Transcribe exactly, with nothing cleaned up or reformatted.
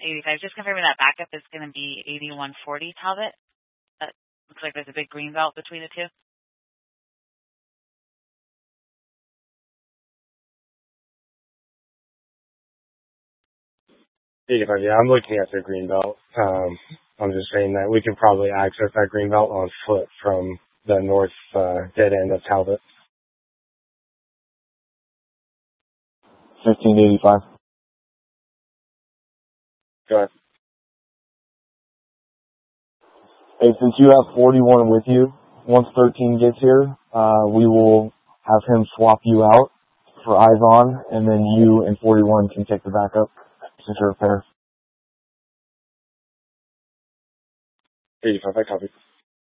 eighty-five. Just confirming that backup is going to be eighty-one forty Talbot. That looks like there's a big green belt between the two. eighty-five, yeah, I'm looking at the green belt. Um, I'm just saying that we can probably access that green belt on foot from the north uh, dead end of Talbot. fifteen eighty-five. Go ahead. Hey, since you have forty-one with you, once thirteen gets here, uh, we will have him swap you out for eyes on, and then you and forty-one can take the backup since you're a pair. eighty-five, I copy.